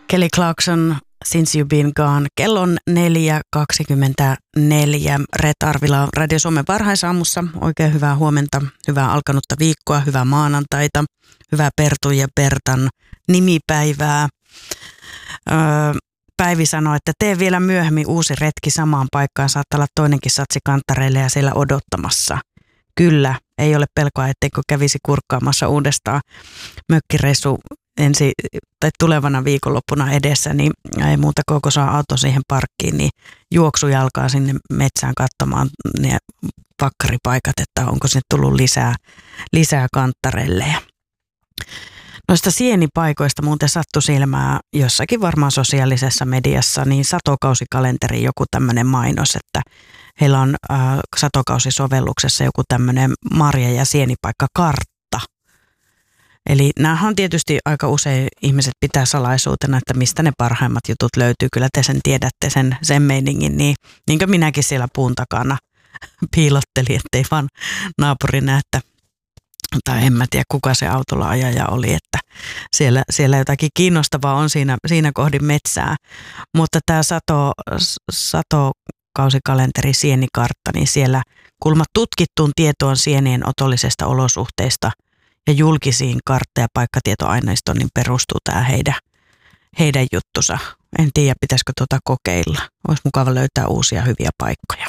Kelly Clarkson, Since You've Been Gone. Kello on 4.24. Red Arvila Radio Suomen varhaisaamussa. Oikein hyvää huomenta, hyvää alkanutta viikkoa, hyvää maanantaita, hyvää Pertun ja Pertan nimipäivää. Päivi sanoi, että tee vielä myöhemmin uusi retki samaan paikkaan. Saattaa olla toinenkin satsi kanttareille ja siellä odottamassa. Kyllä, ei ole pelkoa, etteikö kävisi kurkkaamassa uudestaan mökkireissu tulevana viikonloppuna edessä, niin ei muuta kuin kun saa auto siihen parkkiin, niin juoksujalkaa sinne metsään katsomaan ne pakkaripaikat, että onko sinne tullut lisää kanttareille. Noista sienipaikoista muuten sattui silmää jossakin varmaan sosiaalisessa mediassa, niin satokausikalenteri joku tämmöinen mainos, että heillä on satokausisovelluksessa joku tämmöinen marja- ja sienipaikkakartta. Eli näähän tietysti aika usein ihmiset pitää salaisuutena, että mistä ne parhaimmat jutut löytyy. Kyllä te sen tiedätte sen meiningin, niin kuin minäkin siellä puun takana piilottelin, ettei vaan naapuri näe, tai en mä tiedä kuka se autolla ajaja oli, että siellä jotakin kiinnostavaa on siinä kohdin metsää. Mutta tämä satokausikalenteri sienikartta, niin siellä kulma tutkittuun tietoon sienien otollisesta olosuhteista ja julkisiin kartta- ja paikkatietoaineistoon niin perustuu tämä heidän juttusa. En tiedä, pitäisikö tuota kokeilla. Olisi mukava löytää uusia hyviä paikkoja.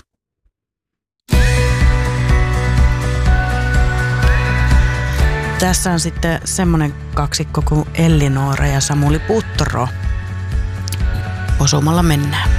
Tässä on sitten semmoinen kaksikko kuin Ellinora ja Samuli Putro. Osumalla mennään.